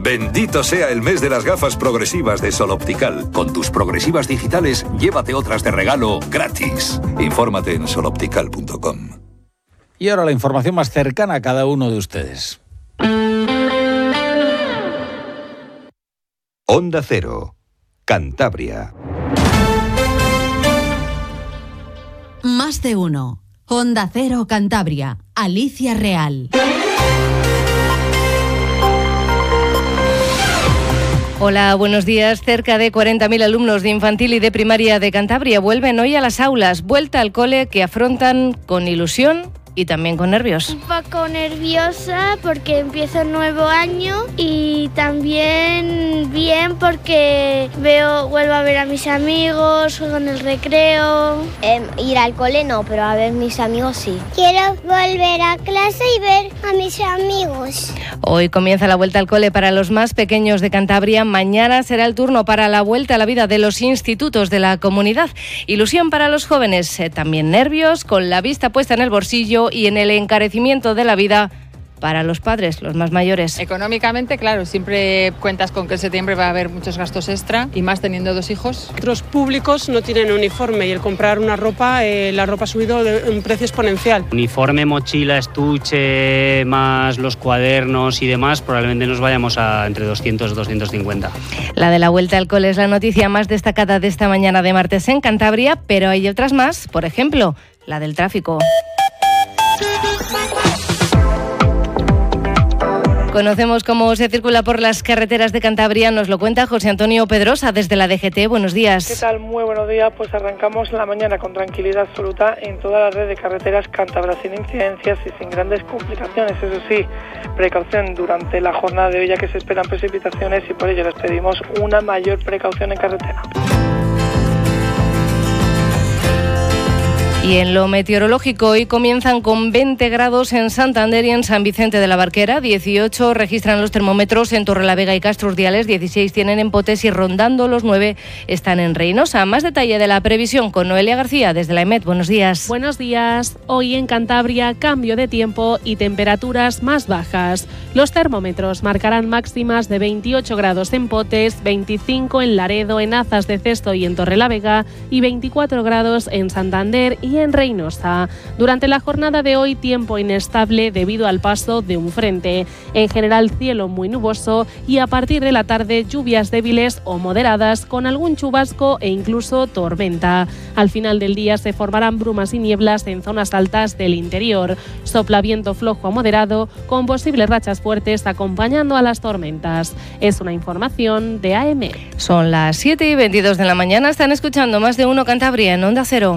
Bendito sea el mes de las gafas progresivas de Sol Optical. Con tus progresivas digitales, llévate otras de regalo gratis. Infórmate en soloptical.com. Y ahora la información más cercana a cada uno de ustedes. Onda Cero, Cantabria. Más de uno. Onda Cero Cantabria. Alicia Real. Hola, buenos días. Cerca de 40.000 alumnos de infantil y de primaria de Cantabria vuelven hoy a las aulas. Vuelta al cole que afrontan con ilusión y también con nervios. Un poco nerviosa porque empiezo un nuevo año y también bien porque vuelvo a ver a mis amigos, juego en el recreo. Ir al cole no, pero a ver mis amigos sí. Quiero volver a clase y ver a mis amigos. Hoy comienza la vuelta al cole para los más pequeños de Cantabria. Mañana será el turno para la vuelta a la vida de los institutos de la comunidad. Ilusión para los jóvenes, también nervios, con la vista puesta en el bolsillo y en el encarecimiento de la vida para los padres, los más mayores. Económicamente, claro, siempre cuentas con que en septiembre va a haber muchos gastos extra y más teniendo 2 hijos. Otros públicos no tienen uniforme y el comprar una ropa, la ropa ha subido de un precio exponencial. Uniforme, mochila, estuche, más los cuadernos y demás, probablemente nos vayamos a entre 200 y 250. La de la vuelta al cole es la noticia más destacada de esta mañana de martes en Cantabria, pero hay otras más, por ejemplo, la del tráfico. Conocemos cómo se circula por las carreteras de Cantabria, nos lo cuenta José Antonio Pedrosa desde la DGT. Buenos días. ¿Qué tal? Muy buenos días. Pues arrancamos la mañana con tranquilidad absoluta en toda la red de carreteras cántabras, sin incidencias y sin grandes complicaciones. Eso sí, precaución durante la jornada de hoy, ya que se esperan precipitaciones y por ello les pedimos una mayor precaución en carretera. Y en lo meteorológico, hoy comienzan con 20 grados en Santander y en San Vicente de la Barquera, 18 registran los termómetros en Torrelavega y Castro Urdiales, 16 tienen en Potes y rondando los 9 están en Reynosa. Más detalle de la previsión con Noelia García desde la EMET. Buenos días. Buenos días. Hoy en Cantabria, cambio de tiempo y temperaturas más bajas. Los termómetros marcarán máximas de 28 grados en Potes, 25 en Laredo, en Azas de Cesto y en Torrelavega y 24 grados en Santander y en Reynosa. Durante la jornada de hoy, tiempo inestable debido al paso de un frente. En general, cielo muy nuboso y a partir de la tarde, lluvias débiles o moderadas con algún chubasco e incluso tormenta. Al final del día se formarán brumas y nieblas en zonas altas del interior. Sopla viento flojo a moderado con posibles rachas fuertes acompañando a las tormentas. Es una información de AM. Son las 7:22 de la mañana. Están escuchando Más de Uno Cantabria en Onda Cero.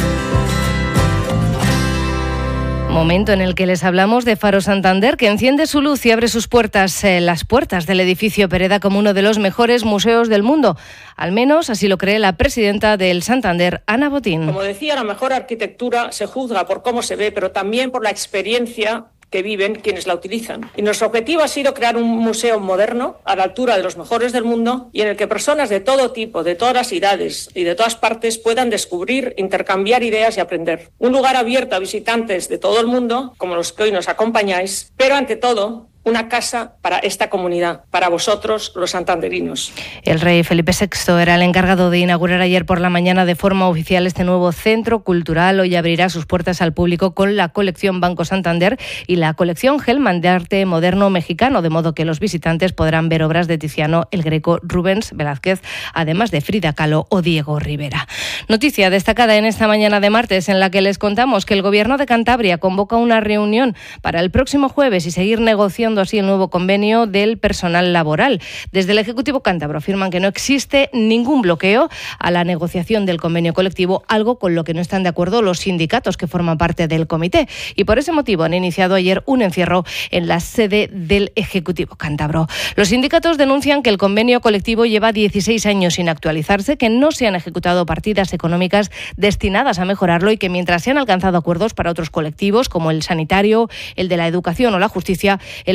Momento en el que les hablamos de Faro Santander, que enciende su luz y abre sus puertas, las puertas del edificio Pereda, como uno de los mejores museos del mundo. Al menos así lo cree la presidenta del Santander, Ana Botín. Como decía, la mejor arquitectura se juzga por cómo se ve, pero también por la experiencia que viven quienes la utilizan. Y nuestro objetivo ha sido crear un museo moderno a la altura de los mejores del mundo y en el que personas de todo tipo, de todas las edades y de todas partes puedan descubrir, intercambiar ideas y aprender. Un lugar abierto a visitantes de todo el mundo, como los que hoy nos acompañáis, pero ante todo, una casa para esta comunidad, para vosotros, los santanderinos. El rey Felipe VI era el encargado de inaugurar ayer por la mañana de forma oficial este nuevo centro cultural. Hoy abrirá sus puertas al público con la colección Banco Santander y la colección Hellman de arte moderno mexicano, de modo que los visitantes podrán ver obras de Tiziano, El Greco, Rubens, Velázquez, además de Frida Kahlo o Diego Rivera. Noticia destacada en esta mañana de martes, en la que les contamos que el Gobierno de Cantabria convoca una reunión para el próximo jueves y seguir negociando así el nuevo convenio del personal laboral. Desde el Ejecutivo cántabro afirman que no existe ningún bloqueo a la negociación del convenio colectivo, algo con lo que no están de acuerdo los sindicatos que forman parte del comité. Y por ese motivo han iniciado ayer un encierro en la sede del Ejecutivo cántabro. Los sindicatos denuncian que el convenio colectivo lleva 16 años sin actualizarse, que no se han ejecutado partidas económicas destinadas a mejorarlo y que mientras se han alcanzado acuerdos para otros colectivos como el sanitario, el de la educación o la justicia, el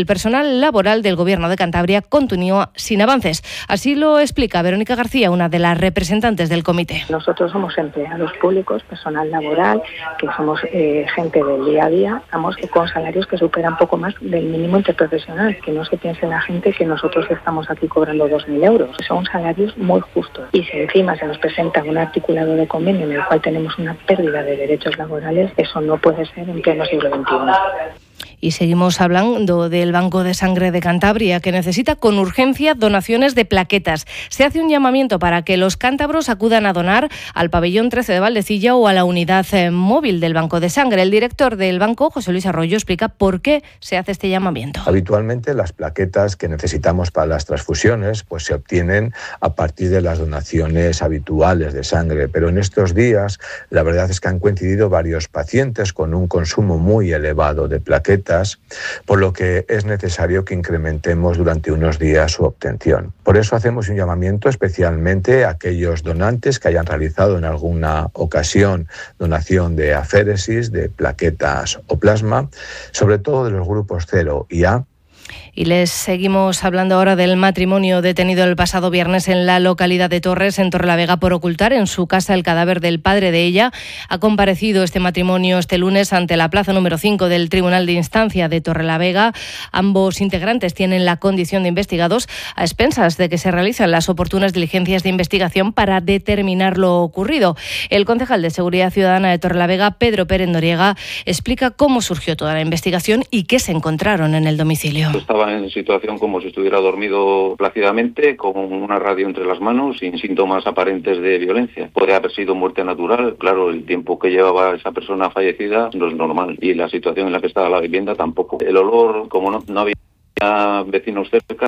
personal laboral del Gobierno de Cantabria continúa sin avances. Así lo explica Verónica García, una de las representantes del comité. Nosotros somos empleados públicos, personal laboral, que somos gente del día a día, estamos con salarios que superan poco más del mínimo interprofesional. Que no se piense la gente que nosotros estamos aquí cobrando 2.000 euros. Son salarios muy justos. Y si encima se nos presenta un articulado de convenio en el cual tenemos una pérdida de derechos laborales, eso no puede ser en pleno siglo XXI. Y seguimos hablando del Banco de Sangre de Cantabria, que necesita con urgencia donaciones de plaquetas. Se hace un llamamiento para que los cántabros acudan a donar al pabellón 13 de Valdecilla o a la unidad móvil del Banco de Sangre. El director del banco, José Luis Arroyo, explica por qué se hace este llamamiento. Habitualmente las plaquetas que necesitamos para las transfusiones pues se obtienen a partir de las donaciones habituales de sangre, pero en estos días la verdad es que han coincidido varios pacientes con un consumo muy elevado de plaquetas, por lo que es necesario que incrementemos durante unos días su obtención. Por eso hacemos un llamamiento especialmente a aquellos donantes que hayan realizado en alguna ocasión donación de aféresis, de plaquetas o plasma, sobre todo de los grupos 0 y A. Y les seguimos hablando ahora del matrimonio detenido el pasado viernes en la localidad de Torres, en Torrelavega, por ocultar en su casa el cadáver del padre de ella. Ha comparecido este matrimonio este lunes ante la plaza número 5 del Tribunal de Instancia de Torrelavega. Ambos integrantes tienen la condición de investigados a expensas de que se realizan las oportunas diligencias de investigación para determinar lo ocurrido. El concejal de Seguridad Ciudadana de Torrelavega, Pedro Pérez Noriega, explica cómo surgió toda la investigación y qué se encontraron en el domicilio. Estaba en situación como si estuviera dormido plácidamente, con una radio entre las manos, sin síntomas aparentes de violencia. Podría haber sido muerte natural. Claro, el tiempo que llevaba esa persona fallecida no es normal, y la situación en la que estaba la vivienda tampoco. El olor, como no había vecinos cerca,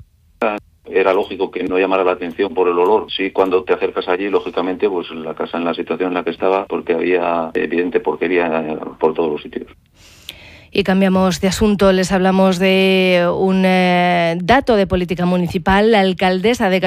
era lógico que no llamara la atención por el olor. Sí, cuando te acercas allí, lógicamente, pues la casa en la situación en la que estaba, porque había evidente porquería por todos los sitios. Y cambiamos de asunto, les hablamos de un dato de política municipal. La alcaldesa de